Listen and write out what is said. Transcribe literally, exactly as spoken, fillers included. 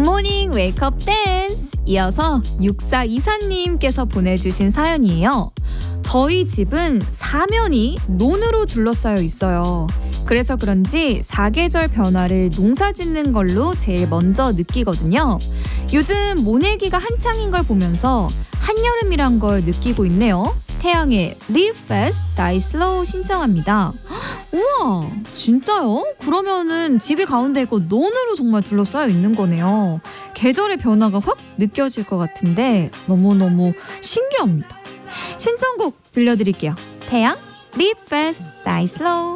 굿모닝 웨이크업 댄스! 이어서 육사이사님께서 보내주신 사연이에요. 저희 집은 사면이 논으로 둘러싸여 있어요. 그래서 그런지 사계절 변화를 농사 짓는 걸로 제일 먼저 느끼거든요. 요즘 모내기가 한창인 걸 보면서 한여름이란 걸 느끼고 있네요. 태양의 Live Fast, Die Slow 신청합니다. 우와, 진짜요? 그러면은 집이 가운데 있고 논으로 정말 둘러싸여 있는 거네요. 계절의 변화가 확 느껴질 것 같은데 너무너무 신기합니다. 신청곡 들려드릴게요. 태양, Live Fast, Die Slow.